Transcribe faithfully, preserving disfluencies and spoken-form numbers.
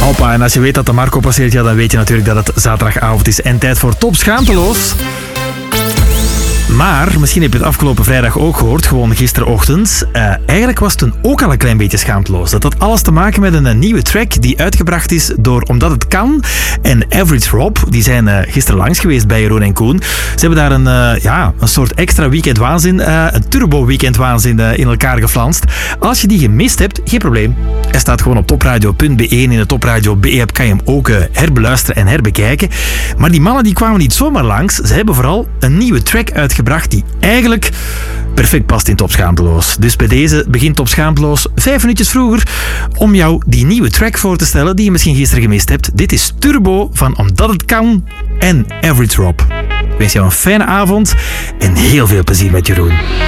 Hoppa, en als je weet dat de Marco passeert, ja, dan weet je natuurlijk dat het zaterdagavond is en tijd voor Top Schaamteloos. Maar, misschien heb je het afgelopen vrijdag ook gehoord, gewoon gisterochtend. Uh, eigenlijk was het toen ook al een klein beetje schaamteloos. Dat had alles te maken met een, een nieuwe track die uitgebracht is door Omdat Het Kan en Average Rob. Die zijn uh, gisteren langs geweest bij Jeroen en Koen. Ze hebben daar een, uh, ja, een soort extra weekend waanzin, uh, een turbo weekend waanzin uh, in elkaar geflanst. Als je die gemist hebt, geen probleem. Hij staat gewoon op topradio punt be en in de Topradio B E-app kan je hem ook uh, herbeluisteren en herbekijken. Maar die mannen die kwamen niet zomaar langs. Ze hebben vooral een nieuwe track uitgebracht die eigenlijk perfect past in Top Schaamteloos. Dus bij deze begint Top Schaamteloos vijf minuutjes vroeger om jou die nieuwe track voor te stellen die je misschien gisteren gemist hebt. Dit is Turbo van Omdat Het Kan en Average Rob. Ik wens jou een fijne avond en heel veel plezier met Jeroen.